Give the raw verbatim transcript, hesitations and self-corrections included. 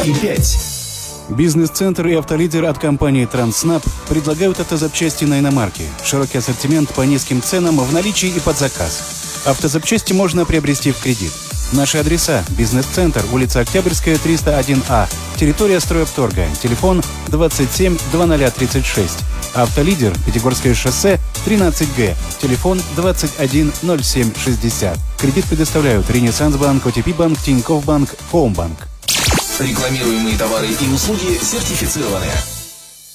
и пять. Бизнес-центр и автолидер от компании «Транснаб» предлагают автозапчасти на иномарки. Широкий ассортимент по низким ценам в наличии и под заказ. Автозапчасти можно приобрести в кредит. Наши адреса: Бизнес-центр, улица Октябрьская, триста один А, территория стройавторга, телефон двадцать семь двадцать тридцать шесть. Автолидер, Пятигорское шоссе, тринадцать Г, телефон двадцать один ноль семь шестьдесят. Кредит предоставляют Ренессанс-банк, О Ти Пи-банк, Тинькофф-банк, Хоумбанк. Рекламируемые товары и услуги сертифицированы.